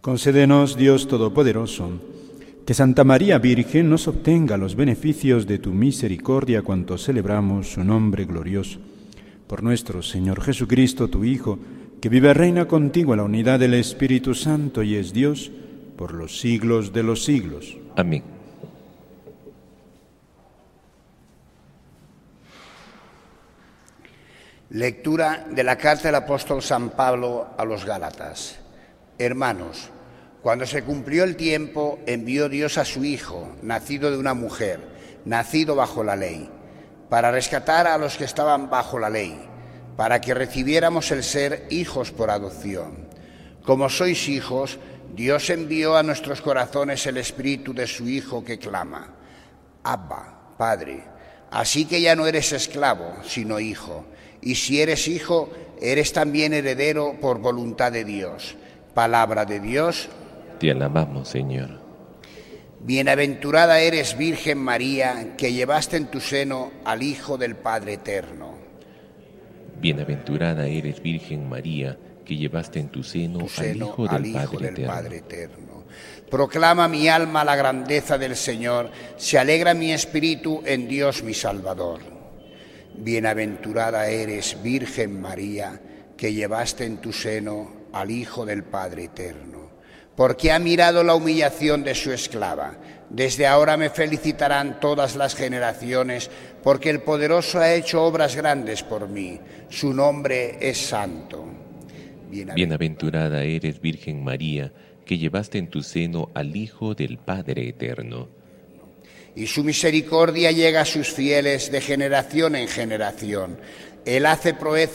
Concédenos, Dios Todopoderoso, que Santa María Virgen nos obtenga los beneficios de tu misericordia cuanto celebramos su nombre glorioso. Por nuestro Señor Jesucristo, tu Hijo, que vive y reina contigo en la unidad del Espíritu Santo y es Dios por los siglos de los siglos. Amén. Lectura de la carta del apóstol San Pablo a los Gálatas. Hermanos, cuando se cumplió el tiempo, envió Dios a su Hijo, nacido de una mujer, nacido bajo la ley, para rescatar a los que estaban bajo la ley, para que recibiéramos el ser hijos por adopción. Como sois hijos, Dios envió a nuestros corazones el espíritu de su Hijo que clama: Abba, Padre. Así que ya no eres esclavo, sino hijo. Y si eres hijo, eres también heredero por voluntad de Dios. Palabra de Dios. Te alabamos, Señor. Bienaventurada eres, Virgen María, que llevaste en tu seno al Hijo del Padre Eterno. Bienaventurada eres, Virgen María, que llevaste en tu seno al Hijo del Padre Eterno. Proclama mi alma la grandeza del Señor, se alegra mi espíritu en Dios mi Salvador. Bienaventurada eres, Virgen María, que llevaste en tu seno al Hijo del Padre Eterno. Porque ha mirado la humillación de su esclava. Desde ahora me felicitarán todas las generaciones, porque el Poderoso ha hecho obras grandes por mí. Su nombre es santo. Bienaventurada eres, Virgen María, que llevaste en tu seno al Hijo del Padre Eterno. Y su misericordia llega a sus fieles de generación en generación. Él hace proezas